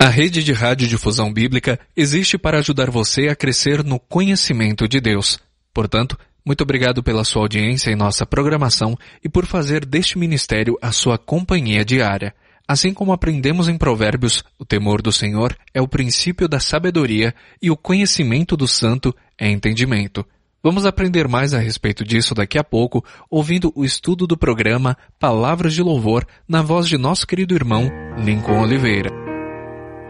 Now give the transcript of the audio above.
A rede de radiodifusão bíblica existe para ajudar você a crescer no conhecimento de Deus. Portanto, muito obrigado pela sua audiência em nossa programação e por fazer deste ministério a sua companhia diária. Assim como aprendemos em Provérbios, o temor do Senhor é o princípio da sabedoria e o conhecimento do santo é entendimento. Vamos aprender mais a respeito disso daqui a pouco, ouvindo o estudo do programa Palavras de Louvor na voz de nosso querido irmão Lincoln Oliveira.